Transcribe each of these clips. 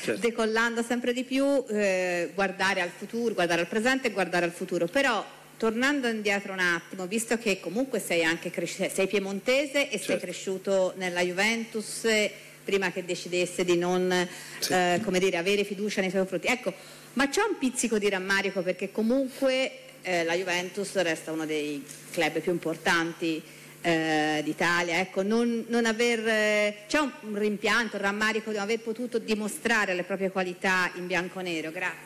decollando sempre di più, guardare al futuro, guardare al presente e guardare al futuro. Però tornando indietro un attimo, visto che comunque sei anche sei piemontese e sei cresciuto nella Juventus prima che decidesse di non avere fiducia nei suoi confronti, ecco, ma c'è un pizzico di rammarico perché comunque la Juventus resta uno dei club più importanti d'Italia, ecco, c'è un rimpianto, un rammarico di non aver potuto dimostrare le proprie qualità in bianconero? Grazie.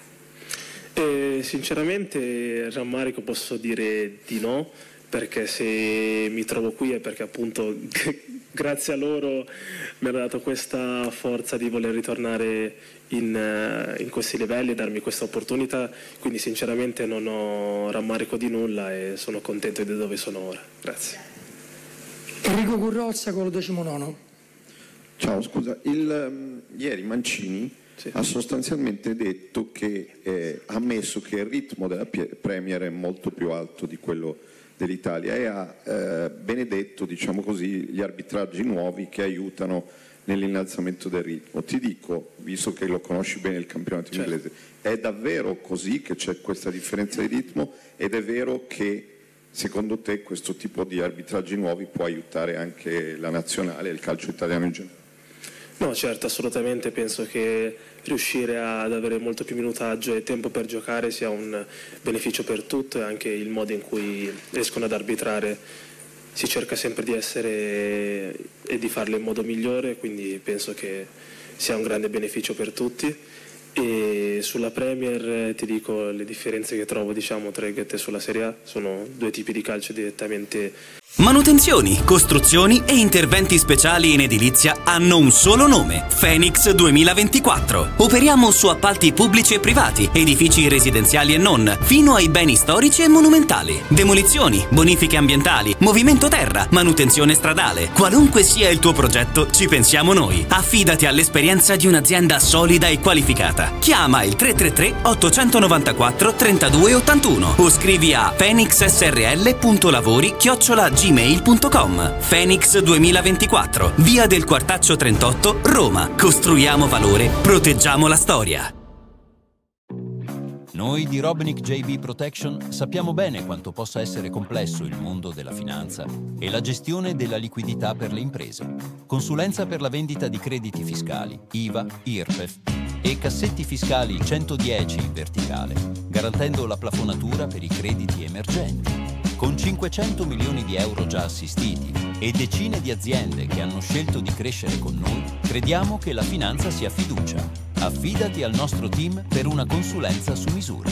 Sinceramente rammarico posso dire di no, perché se mi trovo qui è perché appunto grazie a loro mi hanno dato questa forza di voler ritornare in questi livelli e darmi questa opportunità, quindi sinceramente non ho rammarico di nulla e sono contento di dove sono ora. Grazie. Enrico Currozza con il 19. Ciao, scusa, ieri Mancini ha sostanzialmente detto che ha ammesso che il ritmo della Premier è molto più alto di quello dell'Italia e ha benedetto, diciamo così, gli arbitraggi nuovi che aiutano nell'innalzamento del ritmo. Ti dico, visto che lo conosci bene il campionato inglese, è davvero così che c'è questa differenza di ritmo ed è vero che secondo te questo tipo di arbitraggi nuovi può aiutare anche la nazionale e il calcio italiano in generale? No, certo, assolutamente, penso che riuscire ad avere molto più minutaggio e tempo per giocare sia un beneficio per tutto e anche il modo in cui riescono ad arbitrare. Si cerca sempre di essere e di farlo in modo migliore, quindi penso che sia un grande beneficio per tutti. E sulla Premier ti dico le differenze che trovo, diciamo, tra il Ghet e sulla Serie A sono due tipi di calcio direttamente. Manutenzioni, costruzioni e interventi speciali in edilizia hanno un solo nome: Phoenix 2024. Operiamo su appalti pubblici e privati, edifici residenziali e non, fino ai beni storici e monumentali. Demolizioni, bonifiche ambientali, movimento terra, manutenzione stradale. Qualunque sia il tuo progetto, ci pensiamo noi. Affidati all'esperienza di un'azienda solida e qualificata. Chiama il 333 894 3281 o scrivi a phoenixsrl.lavori@gmail.com. Phoenix 2024, via del Quartaccio 38, Roma. Costruiamo valore, proteggiamo la storia. Noi di Robnick JB Protection sappiamo bene quanto possa essere complesso il mondo della finanza e la gestione della liquidità per le imprese. Consulenza per la vendita di crediti fiscali, IVA, IRPEF e cassetti fiscali 110 in verticale, garantendo la plafonatura per i crediti emergenti. Con 500 milioni di euro già assistiti e decine di aziende che hanno scelto di crescere con noi, crediamo che la finanza sia fiducia. Affidati al nostro team per una consulenza su misura.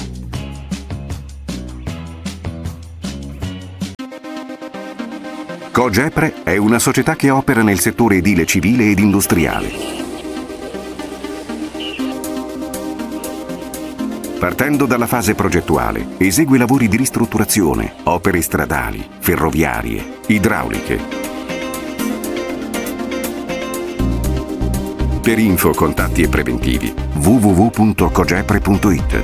Cogepre è una società che opera nel settore edile civile ed industriale. Partendo dalla fase progettuale, esegue lavori di ristrutturazione, opere stradali, ferroviarie, idrauliche. Per info, contatti e preventivi www.cogepre.it.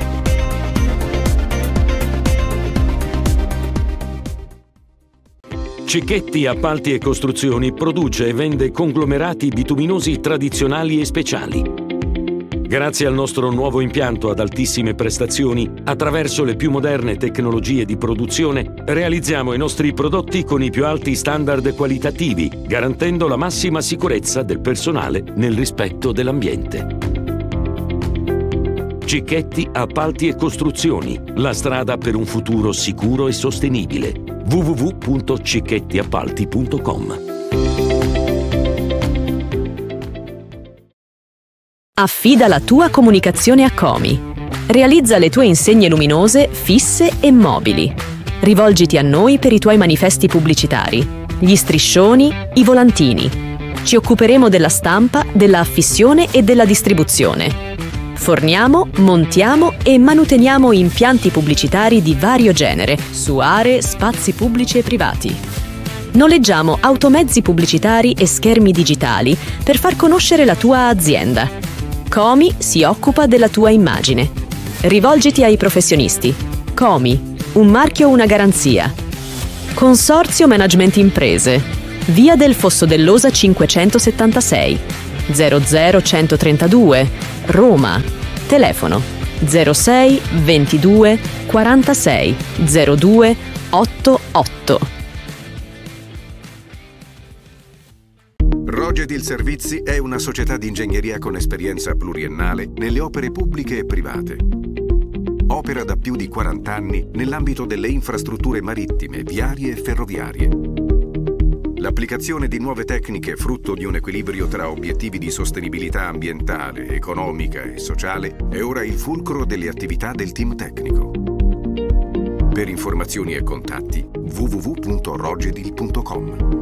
Cicchetti Appalti e Costruzioni produce e vende conglomerati bituminosi tradizionali e speciali. Grazie al nostro nuovo impianto ad altissime prestazioni, attraverso le più moderne tecnologie di produzione, realizziamo i nostri prodotti con i più alti standard qualitativi, garantendo la massima sicurezza del personale nel rispetto dell'ambiente. Cicchetti Appalti e Costruzioni, la strada per un futuro sicuro e sostenibile. www.cicchettiappalti.com. Affida la tua comunicazione a Comi. Realizza le tue insegne luminose, fisse e mobili. Rivolgiti a noi per i tuoi manifesti pubblicitari, gli striscioni, i volantini. Ci occuperemo della stampa, della affissione e della distribuzione. Forniamo, montiamo e manuteniamo impianti pubblicitari di vario genere su aree, spazi pubblici e privati. Noleggiamo automezzi pubblicitari e schermi digitali per far conoscere la tua azienda. Comi si occupa della tua immagine. Rivolgiti ai professionisti. Comi, un marchio, una garanzia. Consorzio Management Imprese. Via del Fosso dell'Osa 576 00132 Roma. Telefono 06 22 46 02 88. Rogedil Servizi è una società di ingegneria con esperienza pluriennale nelle opere pubbliche e private. Opera da più di 40 anni nell'ambito delle infrastrutture marittime, viarie e ferroviarie. L'applicazione di nuove tecniche frutto di un equilibrio tra obiettivi di sostenibilità ambientale, economica e sociale è ora il fulcro delle attività del team tecnico. Per informazioni e contatti www.rogedil.com.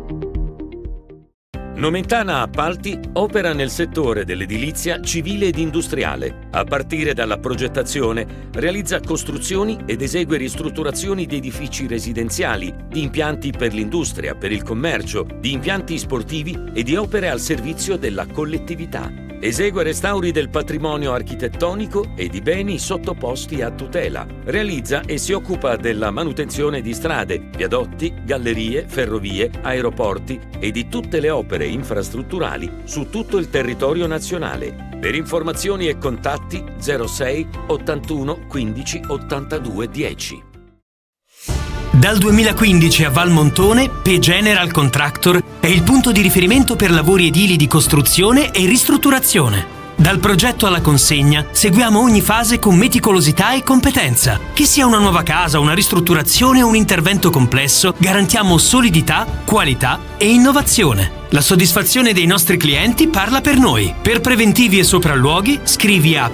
Nomentana Appalti opera nel settore dell'edilizia civile ed industriale. A partire dalla progettazione, realizza costruzioni ed esegue ristrutturazioni di edifici residenziali, di impianti per l'industria, per il commercio, di impianti sportivi e di opere al servizio della collettività. Esegue restauri del patrimonio architettonico e di beni sottoposti a tutela. Realizza e si occupa della manutenzione di strade, viadotti, gallerie, ferrovie, aeroporti e di tutte le opere infrastrutturali su tutto il territorio nazionale. Per informazioni e contatti 06 81 15 82 10. Dal 2015 a Valmontone, P General Contractor è il punto di riferimento per lavori edili di costruzione e ristrutturazione. Dal progetto alla consegna seguiamo ogni fase con meticolosità e competenza. Che sia una nuova casa, una ristrutturazione o un intervento complesso, garantiamo solidità, qualità e innovazione. La soddisfazione dei nostri clienti parla per noi. Per preventivi e sopralluoghi scrivi a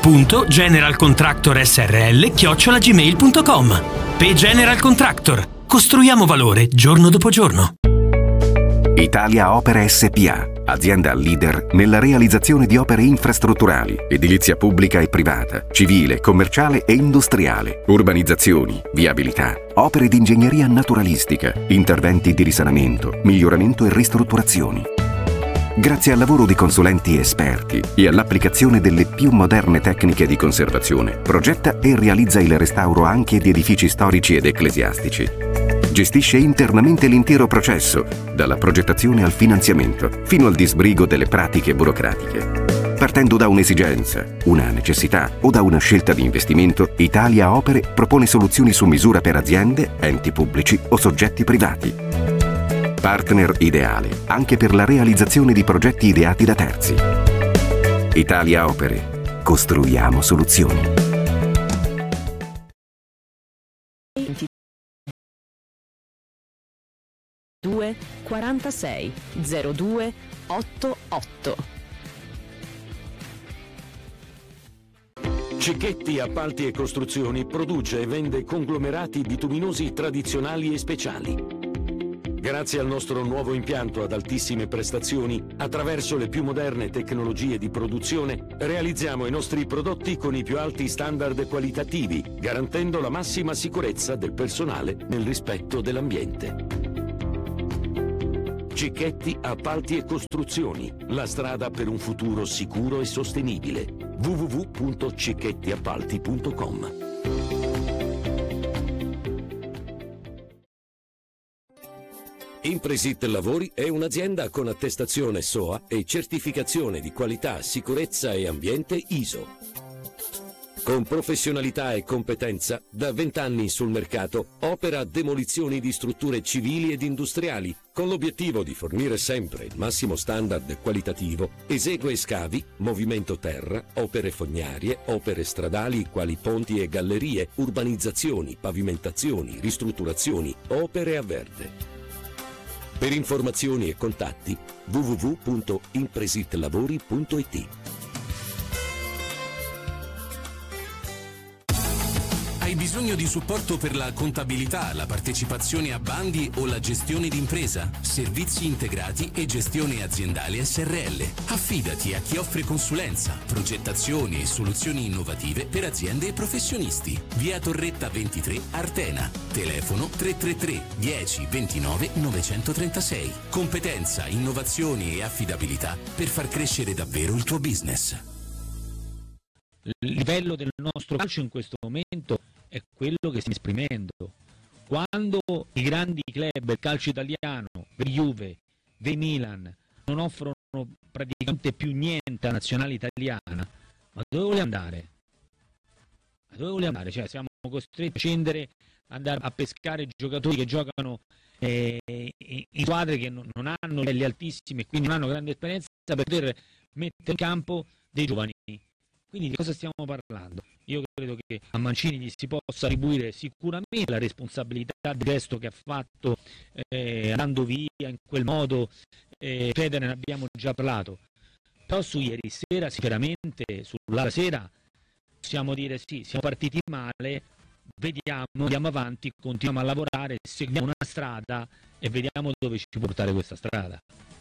pie.generalcontractorsrl@gmail.com. P General Contractor. Costruiamo valore giorno dopo giorno. Italia Opere SPA, azienda leader nella realizzazione di opere infrastrutturali, edilizia pubblica e privata, civile, commerciale e industriale, urbanizzazioni, viabilità, opere di ingegneria naturalistica, interventi di risanamento, miglioramento e ristrutturazioni. Grazie al lavoro di consulenti esperti e all'applicazione delle più moderne tecniche di conservazione, progetta e realizza il restauro anche di edifici storici ed ecclesiastici. Gestisce internamente l'intero processo, dalla progettazione al finanziamento, fino al disbrigo delle pratiche burocratiche. Partendo da un'esigenza, una necessità o da una scelta di investimento, Italia Opere propone soluzioni su misura per aziende, enti pubblici o soggetti privati. Partner ideale anche per la realizzazione di progetti ideati da terzi. Italia Opere. Costruiamo soluzioni. 2 46 02 88. Cicchetti Appalti e Costruzioni produce e vende conglomerati bituminosi tradizionali e speciali. Grazie al nostro nuovo impianto ad altissime prestazioni, attraverso le più moderne tecnologie di produzione, realizziamo i nostri prodotti con i più alti standard qualitativi, garantendo la massima sicurezza del personale nel rispetto dell'ambiente. Cicchetti Appalti e Costruzioni, la strada per un futuro sicuro e sostenibile. www.cicchettiappalti.com. Impresit Lavori è un'azienda con attestazione SOA e certificazione di qualità, sicurezza e ambiente ISO. Con professionalità e competenza, da 20 anni sul mercato, opera demolizioni di strutture civili ed industriali, con l'obiettivo di fornire sempre il massimo standard qualitativo. Esegue scavi, movimento terra, opere fognarie, opere stradali quali ponti e gallerie, urbanizzazioni, pavimentazioni, ristrutturazioni, opere a verde. Per informazioni e contatti www.impresitlavori.it. Hai bisogno di supporto per la contabilità, la partecipazione a bandi o la gestione d'impresa? Servizi integrati e gestione aziendale SRL. Affidati a chi offre consulenza, progettazioni e soluzioni innovative per aziende e professionisti. Via Torretta 23, Artena. Telefono 333 10 29 936. Competenza, innovazioni e affidabilità per far crescere davvero il tuo business. Il livello del nostro calcio in questo momento è quello che stiamo esprimendo. Quando i grandi club del calcio italiano, Juve, Milan, non offrono praticamente più niente alla nazionale italiana, ma dove vuole andare? Dove vuole andare? Cioè, siamo costretti a scendere, andare a pescare giocatori che giocano in squadre che non hanno livelli altissimi e quindi non hanno grande esperienza per poter mettere in campo dei giovani. Quindi di cosa stiamo parlando? Io credo che a Mancini gli si possa attribuire sicuramente la responsabilità del gesto che ha fatto andando via in quel modo, Federer, ne abbiamo già parlato, però su ieri sera sicuramente, sulla sera possiamo dire sì, siamo partiti male, vediamo, andiamo avanti, continuiamo a lavorare, seguiamo una strada e vediamo dove ci può portare questa strada.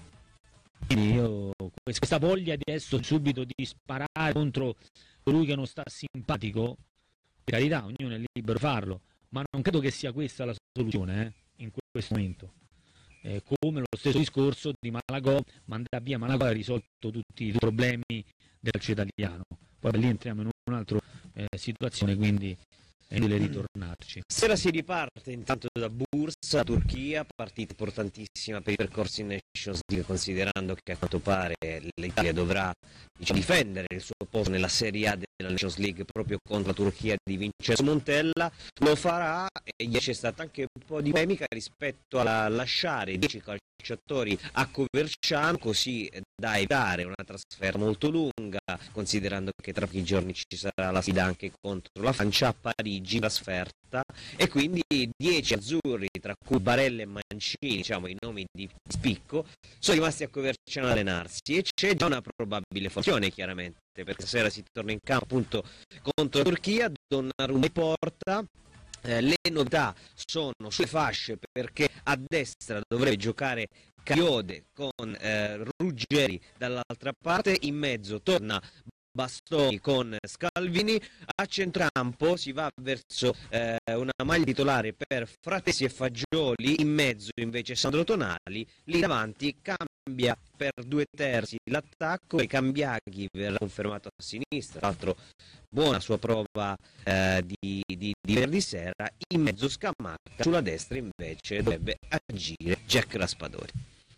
Quindi io, questa voglia di adesso subito di sparare contro colui che non sta simpatico, per carità, ognuno è libero di farlo, ma non credo che sia questa la soluzione in questo momento. Come lo stesso discorso di Malagò, mandare via Malagò ha risolto tutti i problemi del calcio italiano. Poi lì entriamo in un'altra situazione, quindi è inutile ritornarci. Sera si riparte intanto da Bursa, Turchia, partita importantissima per i percorsi in Nations League, considerando che a quanto pare l'Italia dovrà difendere il suo posto nella Serie A della Nations League proprio contro la Turchia di Vincenzo Montella. Lo farà e ieri c'è stata anche un po' di polemica rispetto a lasciare 10 calciatori a Coverciano, così da evitare una trasferta molto lunga, considerando che tra pochi giorni ci sarà la sfida anche contro la Francia a Parigi, trasferta, e quindi 10 azzurri, tra cui Barella e Mancini, diciamo i nomi di spicco, sono rimasti a Coverciano ad allenarsi, e c'è già una probabile formazione chiaramente, perché stasera si torna in campo appunto contro la Turchia. Donnarumma in porta. Le novità sono sulle fasce, perché a destra dovrebbe giocare Caiode con Ruggeri dall'altra parte, in mezzo torna Bastoni con Scalvini, a centrocampo si va verso una maglia titolare per Fratesi e Fagioli, in mezzo invece Sandro Tonali, lì davanti cambia per 2/3 l'attacco e Cambiaghi verrà confermato a sinistra, tra l'altro buona sua prova di venerdì sera, in mezzo Scamacca, sulla destra invece dovrebbe agire Jack Raspadori.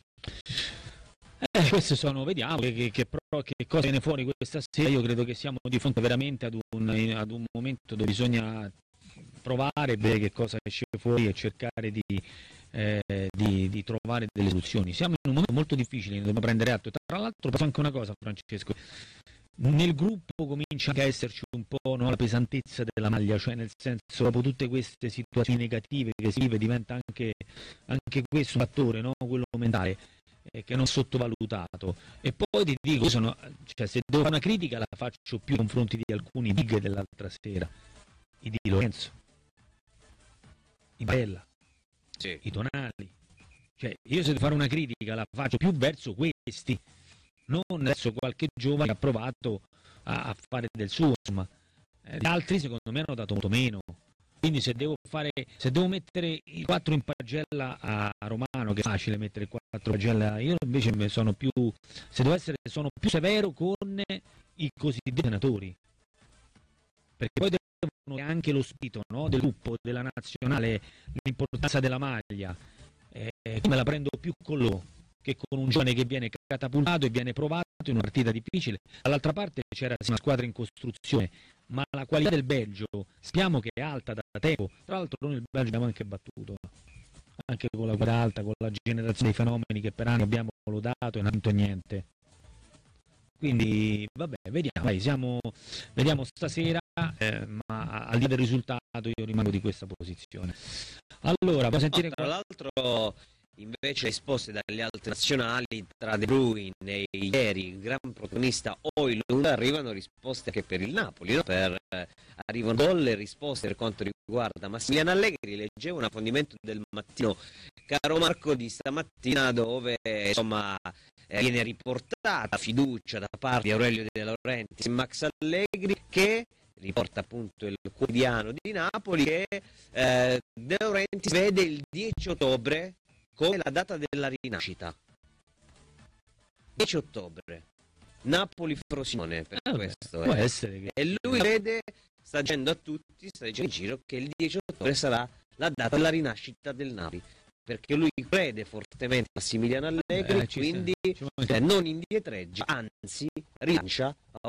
Queste sono, vediamo che cosa viene fuori questa sera. Io credo che siamo di fronte veramente ad un momento dove bisogna provare, vedere che cosa esce fuori e cercare di trovare delle soluzioni. Siamo in un momento molto difficile, ne dobbiamo prendere atto. Tra l'altro posso anche una cosa, Francesco, nel gruppo comincia anche a esserci un po', no, la pesantezza della maglia, cioè nel senso, dopo tutte queste situazioni negative che si vive, diventa anche questo un fattore, no, quello mentale, che non sottovalutato. E poi ti dico, se devo fare una critica la faccio più nei confronti di alcuni big dell'altra sera, i Di Lorenzo, i Barella, sì, i Tonali, cioè io se devo fare una critica la faccio più verso questi, non verso qualche giovane che ha provato a fare del suo, insomma. Gli altri secondo me hanno dato molto meno. Quindi se devo mettere i 4 in pagella a Romano, che è facile mettere 4 in pagella, io invece sono più severo con i cosiddetti allenatori, perché poi devono anche lo spirito, no, del gruppo, della nazionale, l'importanza della maglia, me la prendo più con loro che con un giovane che viene catapultato e viene provato in una partita difficile. Dall'altra parte c'era una squadra in costruzione, ma la qualità del Belgio sappiamo che è alta da tempo. Tra l'altro noi il Belgio abbiamo anche battuto, anche con la qualità alta, con la generazione dei fenomeni che per anni abbiamo lodato e non ha vinto niente. Quindi vabbè, vediamo stasera, ma al di là del risultato io rimango di questa posizione. Allora, possiamo sentire tra l'altro invece risposte dalle altre nazionali, tra De Bruyne e ieri il gran protagonista Højlund, arrivano risposte anche per il Napoli, no? Arrivano delle risposte per quanto riguarda Massimiliano Allegri. Leggevo un approfondimento del Mattino, caro Marco, di stamattina, dove insomma viene riportata fiducia da parte di Aurelio De Laurentiis e Max Allegri, che riporta appunto il quotidiano di Napoli, che De Laurentiis vede il 10 ottobre come la data della rinascita. 10 ottobre, Napoli-Frosinone, per questo. Può essere che... E lui sta dicendo a tutti, sta dicendo in giro che il 10 ottobre sarà la data della rinascita del Napoli. perché lui crede fortemente a Massimiliano Allegri, quindi non indietreggia, anzi rilancia